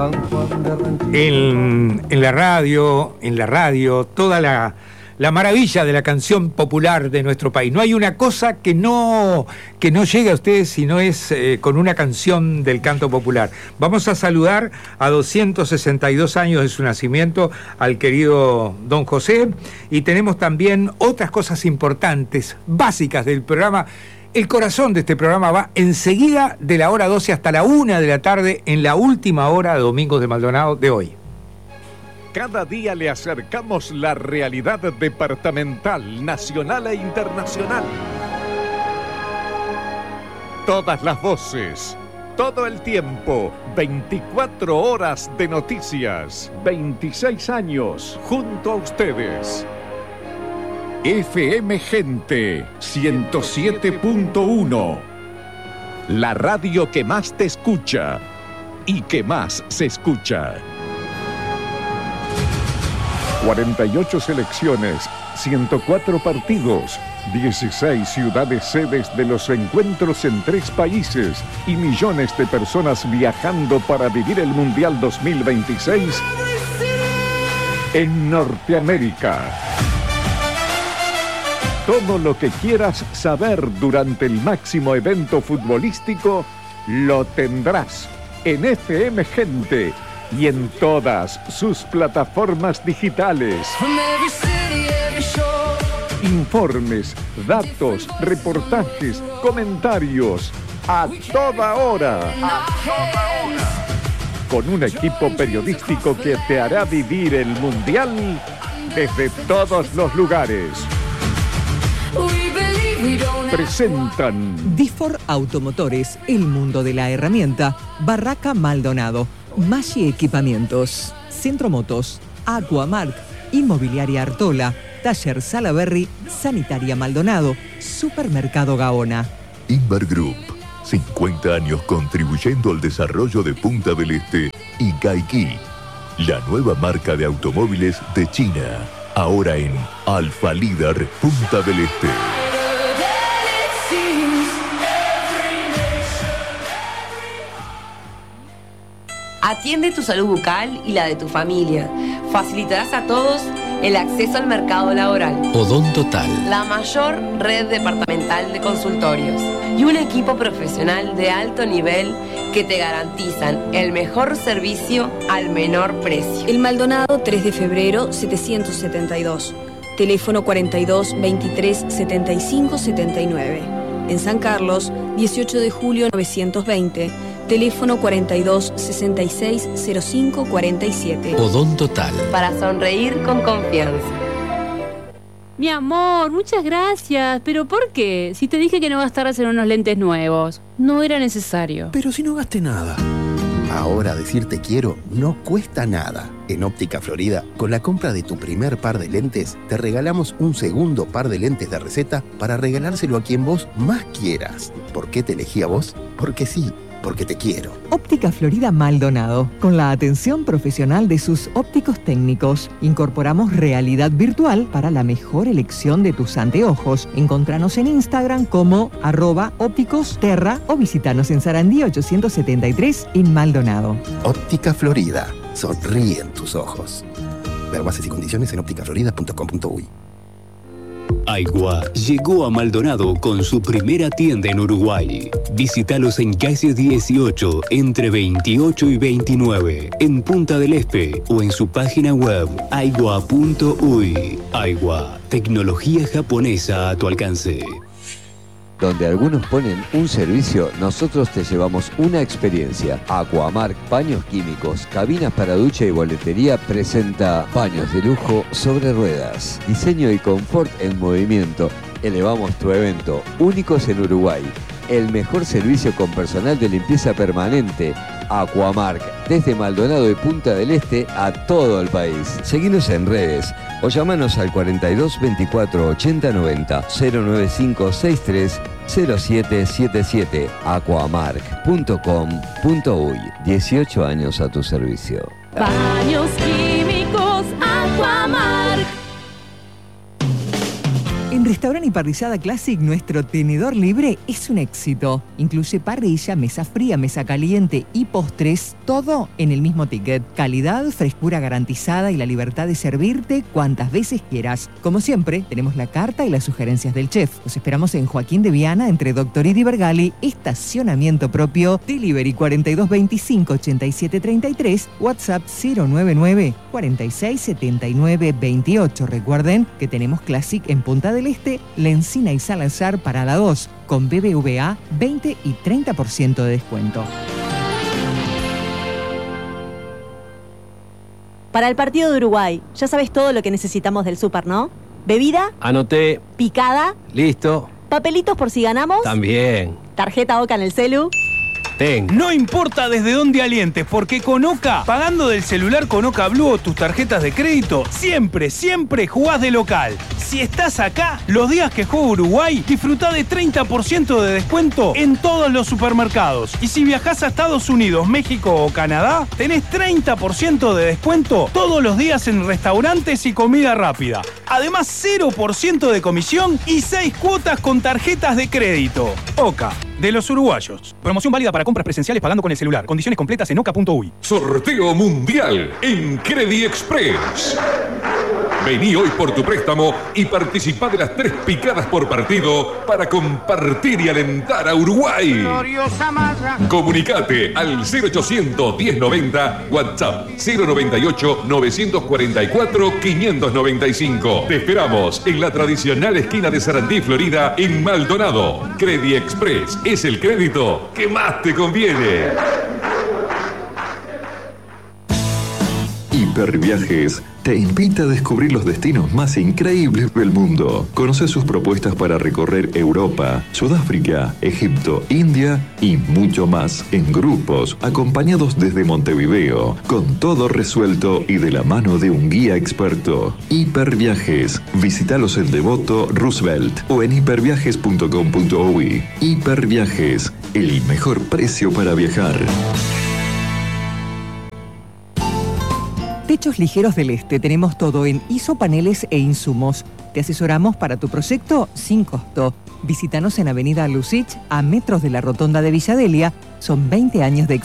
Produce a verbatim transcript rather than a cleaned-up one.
En, en la radio, en la radio, toda la, la maravilla de la canción popular de nuestro país. No hay una cosa que no, que no llegue a ustedes si no es eh, con una canción del canto popular. Vamos a saludar a doscientos sesenta y dos años de su nacimiento al querido don José, y tenemos también otras cosas importantes, básicas del programa. El corazón de este programa va enseguida de la hora doce hasta la una de la tarde en la última hora de Domingos de Maldonado de hoy. Cada día le acercamos la realidad departamental, nacional e internacional. Todas las voces, todo el tiempo, veinticuatro horas de noticias, veintiséis años junto a ustedes. F M Gente ciento siete punto uno, la radio que más te escucha y que más se escucha. cuarenta y ocho selecciones, ciento cuatro partidos, dieciséis ciudades sedes de los encuentros en tres países y millones de personas viajando para vivir el Mundial dos mil veintiséis en Norteamérica. Todo lo que quieras saber durante el máximo evento futbolístico lo tendrás en F M Gente y en todas sus plataformas digitales. Informes, datos, reportajes, comentarios, a toda hora. A toda hora. Con un equipo periodístico que te hará vivir el Mundial desde todos los lugares. Presentan Difor Automotores, el mundo de la herramienta. Barraca Maldonado, Maggi Equipamientos, Centro Motos, Aquamark, Inmobiliaria Artola, Taller Salaberry, Sanitaria Maldonado, Supermercado Gaona. Inver Group, cincuenta años contribuyendo al desarrollo de Punta del Este y Caikí, la nueva marca de automóviles de China. Ahora en Alfa Líder Punta del Este. Atiende tu salud bucal y la de tu familia. Facilitarás a todos el acceso al mercado laboral. Odontotal, La mayor red departamental de consultorios y un equipo profesional de alto nivel que te garantizan el mejor servicio al menor precio. El Maldonado tres de febrero setecientos setenta y dos. Teléfono cuarenta y dos, veintitrés, setenta y cinco, setenta y nueve. En San Carlos, dieciocho de julio novecientos veinte. Teléfono cuarenta y dos, sesenta y seis, cero cinco, cuarenta y siete. Odontotal. Para sonreír con confianza. Mi amor, muchas gracias. ¿Pero por qué? Si te dije que no gastaras en unos lentes nuevos. No era necesario. Pero si no gasté nada. Ahora decir te quiero no cuesta nada. En Óptica Florida, con la compra de tu primer par de lentes, te regalamos un segundo par de lentes de receta para regalárselo a quien vos más quieras. ¿Por qué te elegí a vos? Porque sí. Porque te quiero. Óptica Florida Maldonado, con la atención profesional de sus ópticos técnicos. Incorporamos realidad virtual para la mejor elección de tus anteojos. Encontranos en Instagram como arroba ópticos terra o visitanos en Sarandí ochocientos setenta y tres en Maldonado. Óptica Florida. Sonríen tus ojos. Ver bases y condiciones en óptica florida punto com punto uy. Aigua llegó a Maldonado con su primera tienda en Uruguay. Visítalos en calle dieciocho, entre veintiocho y veintinueve, en Punta del Este, o en su página web aigua punto uy. Aigua, tecnología japonesa a tu alcance. Donde algunos ponen un servicio, nosotros te llevamos una experiencia. Aquamark Paños Químicos, cabinas para ducha y boletería presenta paños de lujo sobre ruedas. Diseño y confort en movimiento. Elevamos tu evento, únicos en Uruguay. El mejor servicio con personal de limpieza permanente. Aquamark, desde Maldonado y Punta del Este a todo el país. Seguinos en redes o llamanos al cuarenta y dos, veinticuatro, ochenta, noventa, cero nueve cinco sesenta y tres, cero siete siete siete. aquamark punto com punto uy. dieciocho años a tu servicio. Baños químicos Aquamark. En Restaurante y Parrillada Classic, nuestro tenedor libre es un éxito. Incluye parrilla, mesa fría, mesa caliente y postres, todo en el mismo ticket. Calidad, frescura garantizada y la libertad de servirte cuantas veces quieras. Como siempre, tenemos la carta y las sugerencias del chef. Los esperamos en Joaquín de Viana, entre Doctor y Vergali, estacionamiento propio, delivery cuarenta y dos veinticinco ochenta y siete treinta y tres, WhatsApp cero nueve nueve cuarenta y seis setenta y nueve veintiocho. Recuerden que tenemos Classic en Punta del Este, La Encina y Salazar para la dos, con B B V A veinte y treinta por ciento de descuento. Para el partido de Uruguay, ya sabes todo lo que necesitamos del súper, ¿no? Bebida, Anoté. picada, Listo. papelitos por si ganamos, También. tarjeta Oca en el celu. Tengo. No importa desde dónde alientes, porque con Oca, pagando del celular con Oca Blue o tus tarjetas de crédito, siempre, siempre jugás de local. Si estás acá, los días que juega Uruguay, disfrutá de treinta por ciento de descuento en todos los supermercados. Y si viajás a Estados Unidos, México o Canadá, tenés treinta por ciento de descuento todos los días en restaurantes y comida rápida. Además, cero por ciento de comisión y seis cuotas con tarjetas de crédito. Oca, de los uruguayos. Promoción válida para compras presenciales pagando con el celular. Condiciones completas en oca punto uy. Sorteo mundial en Credit Express. Vení hoy por tu préstamo y participá de las tres picadas por partido para compartir y alentar a Uruguay. Comunicate al cero ochocientos diez noventa, WhatsApp cero noventa y ocho novecientos cuarenta y cuatro quinientos noventa y cinco. Te esperamos en la tradicional esquina de Sarandí, Florida, en Maldonado. Credit Express es el crédito que más te conviene. Hiperviajes te invita a descubrir los destinos más increíbles del mundo. Conoce sus propuestas para recorrer Europa, Sudáfrica, Egipto, India y mucho más en grupos, acompañados desde Montevideo, con todo resuelto y de la mano de un guía experto. Hiperviajes. Visítalos en Devoto, Roosevelt o en hiperviajes punto com punto uy. Hiperviajes, el mejor precio para viajar. Techos Ligeros del Este, tenemos todo en isopaneles e insumos. Te asesoramos para tu proyecto sin costo. Visítanos en Avenida Lucich, a metros de la Rotonda de Villadelia. Son veinte años de experiencia.